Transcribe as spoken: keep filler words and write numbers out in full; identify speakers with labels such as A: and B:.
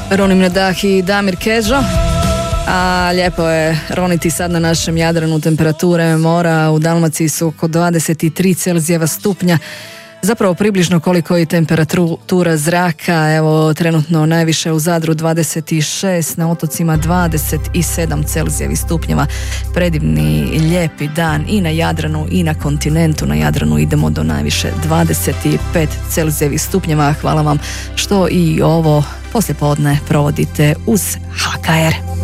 A: Ronim na dah i Damir Kežo. A lijepo je roniti sad na našem Jadranu. Temperature mora u Dalmaciji su oko dvadeset tri Celzijeva stupnja. Zapravo približno koliko je temperatura zraka. Evo, trenutno najviše u Zadru dvadeset šest, na otocima dvadeset sedam Celzijevih stupnjeva. Predivni, lijepi dan i na Jadranu i na kontinentu. Na Jadranu idemo do najviše dvadeset pet Celzijevih stupnjeva. Hvala vam što i ovo poslijepodne provodite uz H K R.